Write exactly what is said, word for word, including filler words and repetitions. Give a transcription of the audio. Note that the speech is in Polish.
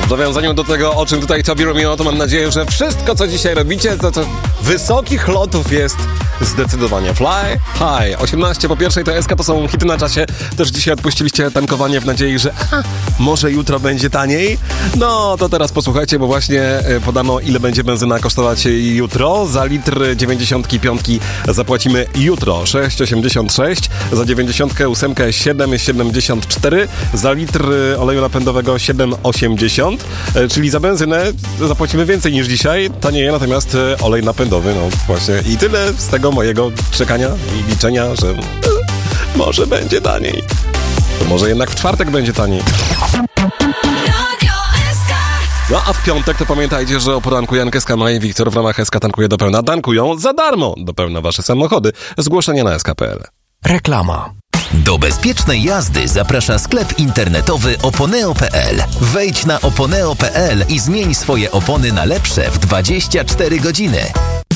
W nawiązaniu do tego, o czym tutaj Tobi Romeo, to mam nadzieję, że wszystko, co dzisiaj robicie, to, to wysokich lotów jest zdecydowanie. Fly High. osiemnaście po pierwszej to S K, to są hity na czasie. Też dzisiaj odpuściliście tankowanie w nadziei, że aha, może jutro będzie taniej. No to teraz posłuchajcie, bo właśnie podano, ile będzie benzyna kosztować jutro. Za litr dziewięćdziesiątki piątki zapłacimy jutro sześć osiemdziesiąt sześć, za dziewięćdziesiątkę ósemkę siedem siedemdziesiąt cztery, za litr oleju napędowego siedem osiemdziesiąt, czyli za benzynę zapłacimy więcej niż dzisiaj, tanieje natomiast olej napędowy, no właśnie. I tyle z tego mojego czekania i liczenia, że może będzie taniej. To może jednak w czwartek będzie taniej. No a w piątek to pamiętajcie, że o poranku Jankę, Skama i Wiktor w ramach S K Tankuje do pełna tankują za darmo do pełna wasze samochody. Zgłoszenie na S K kropka P L. Reklama. Do bezpiecznej jazdy zaprasza sklep internetowy oponeo kropka p l. Wejdź na oponeo kropka p l i zmień swoje opony na lepsze w dwadzieścia cztery godziny.